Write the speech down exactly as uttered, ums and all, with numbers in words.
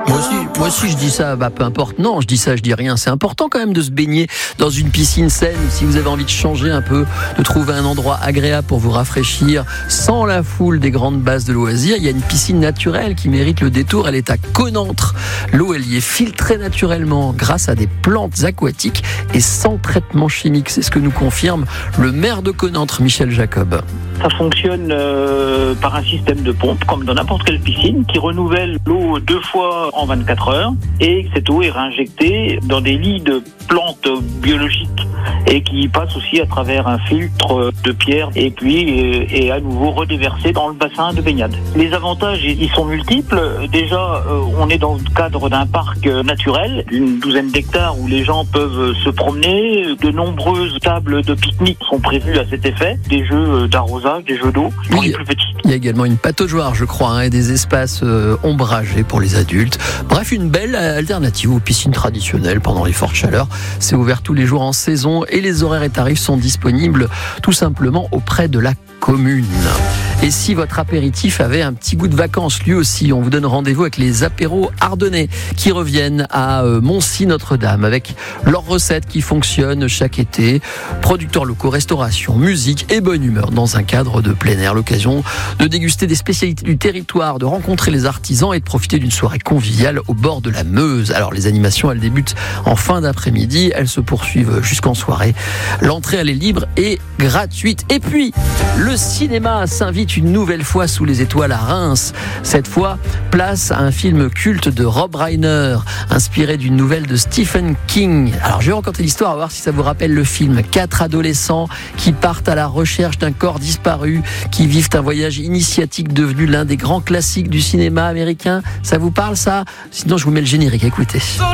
Moi aussi, moi aussi je dis ça, bah peu importe, non, je dis ça, je dis rien. C'est important quand même de se baigner dans une piscine saine. Si vous avez envie de changer un peu, de trouver un endroit agréable pour vous rafraîchir, sans la foule des grandes bases de loisirs, il y a une piscine naturelle qui mérite le détour. Elle est à Connantre. L'eau, elle y est filtrée naturellement grâce à des plantes aquatiques et sans traitement chimique. C'est ce que nous confirme le maire de Connantre, Michel Jacob. Ça fonctionne euh, par un système de pompe, comme dans n'importe quelle piscine, qui renouvelle l'eau deux fois en vingt-quatre heures. Et cette eau est réinjectée dans des lits de plantes biologiques et qui passe aussi à travers un filtre de pierre et puis euh, est à nouveau redéversée dans le bassin de baignade. Les avantages, ils sont multiples. Déjà, euh, on est dans le cadre d'un parc naturel, d'une douzaine d'hectares où les gens peuvent se promener. De nombreuses tables de pique-nique sont prévues à cet effet. Des jeux d'arrosage, des jeux d'eau pour oui, les plus petits. Il y a également une pataugeoire, je crois, hein, et des espaces euh, ombragés pour les adultes. Bref, une belle alternative aux piscines traditionnelles pendant les fortes chaleurs. C'est ouvert tous les jours en saison et les horaires et tarifs sont disponibles tout simplement auprès de la commune. Et si votre apéritif avait un petit goût de vacances, lui aussi, on vous donne rendez-vous avec les apéros ardennais qui reviennent à Moncy-Notre-Dame avec leurs recettes qui fonctionnent chaque été. Producteurs locaux, restauration, musique et bonne humeur dans un cadre de plein air. L'occasion de déguster des spécialités du territoire, de rencontrer les artisans et de profiter d'une soirée conviviale au bord de la Meuse. Alors les animations, elles débutent en fin d'après-midi, elles se poursuivent jusqu'en soirée. L'entrée, elle est libre et gratuite. Et puis, le cinéma s'invite une nouvelle fois sous les étoiles à Reims. Cette fois, place à un film culte de Rob Reiner, inspiré d'une nouvelle de Stephen King. Alors, je vais raconter l'histoire, à voir si ça vous rappelle le film. Quatre adolescents qui partent à la recherche d'un corps disparu, qui vivent un voyage initiatique devenu l'un des grands classiques du cinéma américain. Ça vous parle, ça? Sinon, je vous mets le générique, écoutez.